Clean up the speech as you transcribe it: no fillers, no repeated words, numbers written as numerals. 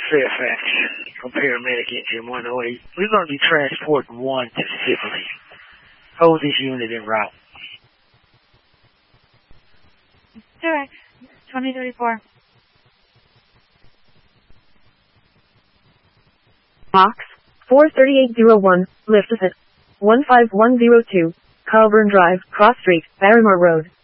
Fairfax from Paramedic Engine 108. We're going to be transporting one to Sibley. Hold this unit en route. Direct, 2034. Box 43801, lift at 15102, Carlburn Drive, Cross Street, Barrymore Road.